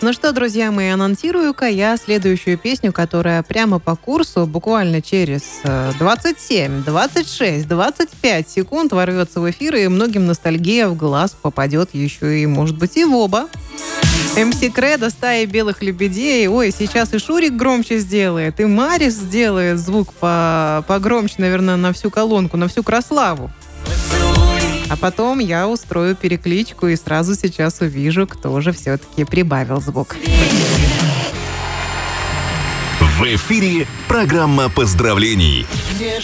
Ну что, друзья мои, анонсирую-ка я следующую песню, которая прямо по курсу, буквально через 27, 26, 25 секунд ворвется в эфир, и многим ностальгия в глаз попадет еще и, может быть, и в оба. МС Кредо, «Стая белых лебедей». Ой, сейчас и Шурик громче сделает, и Марис сделает звук погромче, наверное, на всю колонку, на всю Краславу. А потом я устрою перекличку и сразу сейчас увижу, кто же все-таки прибавил звук. В эфире программа поздравлений.